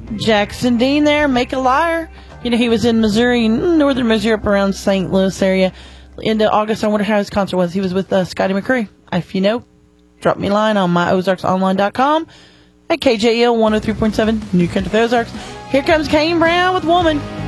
Jackson Dean there, Make a Liar. You know, he was in Missouri, northern Missouri, up around St. Louis area. Into August, I wonder how his concert was. He was with Scotty McCrae. If you know, drop me a line on myozarksonline.com at KJL 103.7 New Country Ozarks. Here comes Kane Brown with Woman.